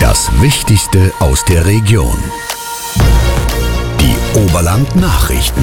Das Wichtigste aus der Region. Die Oberland-Nachrichten.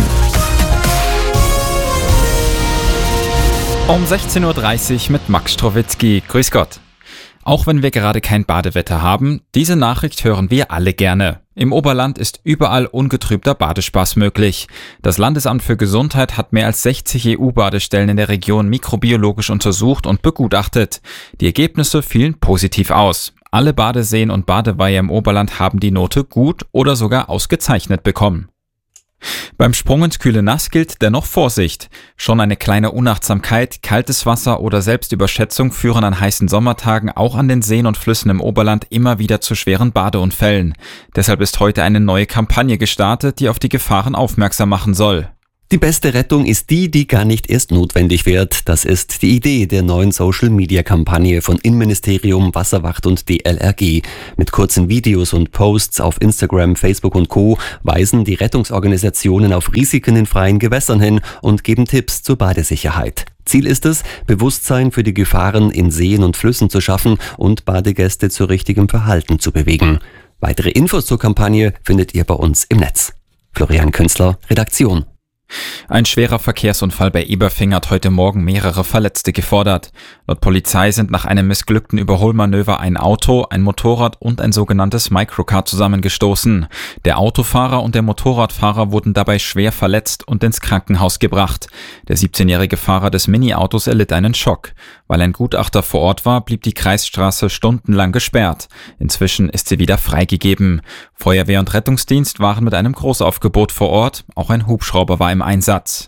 Um 16.30 Uhr mit Max Strowitzki. Grüß Gott. Auch wenn wir gerade kein Badewetter haben, diese Nachricht hören wir alle gerne. Im Oberland ist überall ungetrübter Badespaß möglich. Das Landesamt für Gesundheit hat mehr als 60 EU-Badestellen in der Region mikrobiologisch untersucht und begutachtet. Die Ergebnisse fielen positiv aus. Alle Badeseen und Badeweiher im Oberland haben die Note gut oder sogar ausgezeichnet bekommen. Beim Sprung ins kühle Nass gilt dennoch Vorsicht. Schon eine kleine Unachtsamkeit, kaltes Wasser oder Selbstüberschätzung führen an heißen Sommertagen auch an den Seen und Flüssen im Oberland immer wieder zu schweren Badeunfällen. Deshalb ist heute eine neue Kampagne gestartet, die auf die Gefahren aufmerksam machen soll. Die beste Rettung ist die gar nicht erst notwendig wird. Das ist die Idee der neuen Social-Media-Kampagne von Innenministerium, Wasserwacht und DLRG. Mit kurzen Videos und Posts auf Instagram, Facebook und Co. weisen die Rettungsorganisationen auf Risiken in freien Gewässern hin und geben Tipps zur Badesicherheit. Ziel ist es, Bewusstsein für die Gefahren in Seen und Flüssen zu schaffen und Badegäste zu richtigem Verhalten zu bewegen. Weitere Infos zur Kampagne findet ihr bei uns im Netz. Florian Künstler, Redaktion. Ein schwerer Verkehrsunfall bei Eberfing hat heute Morgen mehrere Verletzte gefordert. Laut Polizei sind nach einem missglückten Überholmanöver ein Auto, ein Motorrad und ein sogenanntes Microcar zusammengestoßen. Der Autofahrer und der Motorradfahrer wurden dabei schwer verletzt und ins Krankenhaus gebracht. Der 17-jährige Fahrer des Mini-Autos erlitt einen Schock. Weil ein Gutachter vor Ort war, blieb die Kreisstraße stundenlang gesperrt. Inzwischen ist sie wieder freigegeben. Feuerwehr und Rettungsdienst waren mit einem Großaufgebot vor Ort. Auch ein Hubschrauber war im Einsatz.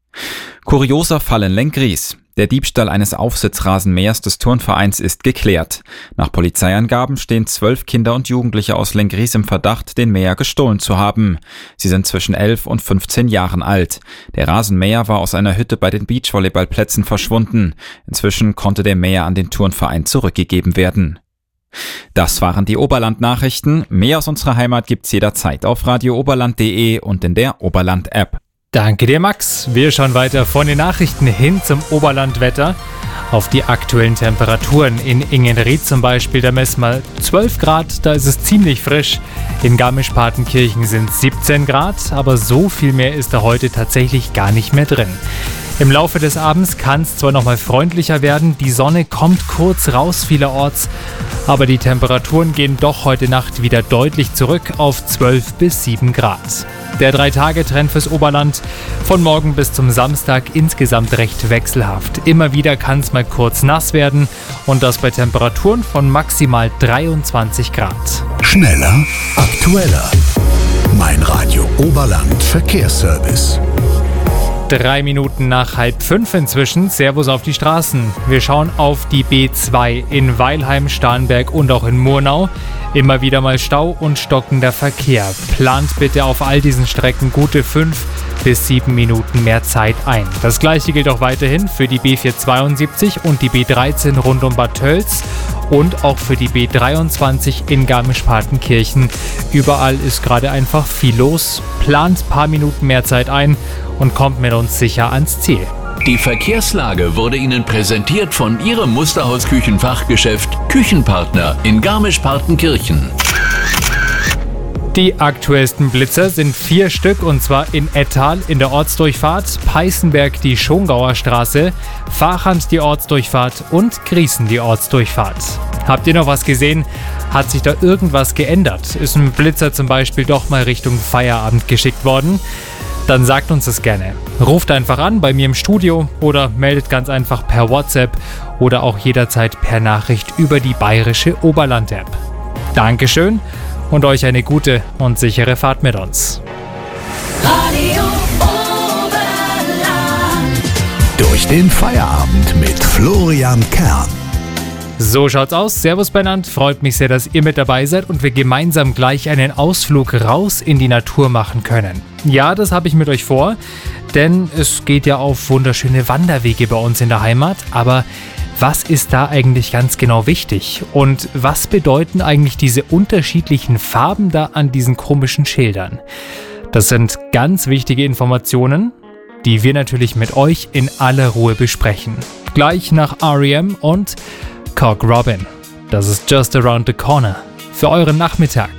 Kurioser Fall in Lenggries. Der Diebstahl eines Aufsitzrasenmähers des Turnvereins ist geklärt. Nach Polizeiangaben stehen 12 Kinder und Jugendliche aus Lenggries im Verdacht, den Mäher gestohlen zu haben. Sie sind zwischen 11 und 15 Jahren alt. Der Rasenmäher war aus einer Hütte bei den Beachvolleyballplätzen verschwunden. Inzwischen konnte der Mäher an den Turnverein zurückgegeben werden. Das waren die Oberland-Nachrichten. Mehr aus unserer Heimat gibt's jederzeit auf radiooberland.de und in der Oberland-App. Danke dir, Max. Wir schauen weiter von den Nachrichten hin zum Oberlandwetter. Auf die aktuellen Temperaturen. In Ingenried zum Beispiel, da messen wir 12 Grad, da ist es ziemlich frisch. In Garmisch-Partenkirchen sind 17 Grad, aber so viel mehr ist da heute tatsächlich gar nicht mehr drin. Im Laufe des Abends kann es zwar nochmal freundlicher werden, die Sonne kommt kurz raus vielerorts, aber die Temperaturen gehen doch heute Nacht wieder deutlich zurück auf 12 bis 7 Grad. Der 3-Tage-Trend fürs Oberland von morgen bis zum Samstag insgesamt recht wechselhaft. Immer wieder kann es mal kurz nass werden und das bei Temperaturen von maximal 23 Grad. Schneller, aktueller. Mein Radio Oberland Verkehrsservice. 3 Minuten nach 4:30 inzwischen. Servus auf die Straßen. Wir schauen auf die B2 in Weilheim, Starnberg und auch in Murnau. Immer wieder mal Stau und stockender Verkehr. Plant bitte auf all diesen Strecken gute 5 bis 7 Minuten mehr Zeit ein. Das gleiche gilt auch weiterhin für die B472 und die B13 rund um Bad Tölz und auch für die B23 in Garmisch-Partenkirchen. Überall ist gerade einfach viel los. Plant ein paar Minuten mehr Zeit ein und kommt mit uns sicher ans Ziel. Die Verkehrslage wurde Ihnen präsentiert von Ihrem Musterhaus-Küchenfachgeschäft Küchenpartner in Garmisch-Partenkirchen. Die aktuellsten Blitzer sind 4 Stück und zwar in Ettal in der Ortsdurchfahrt, Peißenberg die Schongauer Straße, Vachand die Ortsdurchfahrt und Griesen die Ortsdurchfahrt. Habt ihr noch was gesehen? Hat sich da irgendwas geändert? Ist ein Blitzer zum Beispiel doch mal Richtung Feierabend geschickt worden? Dann sagt uns das gerne. Ruft einfach an bei mir im Studio oder meldet ganz einfach per WhatsApp oder auch jederzeit per Nachricht über die bayerische Oberland-App. Dankeschön und euch eine gute und sichere Fahrt mit uns. Radio Oberland. Durch den Feierabend mit Florian Kern. So schaut's aus. Servus beieinander. Freut mich sehr, dass ihr mit dabei seid und wir gemeinsam gleich einen Ausflug raus in die Natur machen können. Ja, das habe ich mit euch vor, denn es geht ja auf wunderschöne Wanderwege bei uns in der Heimat. Aber was ist da eigentlich ganz genau wichtig? Und was bedeuten eigentlich diese unterschiedlichen Farben da an diesen komischen Schildern? Das sind ganz wichtige Informationen, die wir natürlich mit euch in aller Ruhe besprechen. Gleich nach R.E.M. und Cock Robin. Das ist Just Around the Corner. für euren Nachmittag.